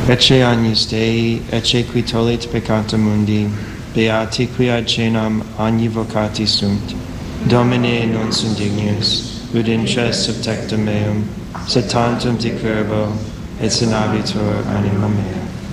Ecce agnus Dei, ecce qui tollit peccata mundi, beati qui ad cenam agni vocati sunt. Domine non sunt dignus, ut intres subtectum meum, sed tantum dicurbo, et sanabitur anima mea.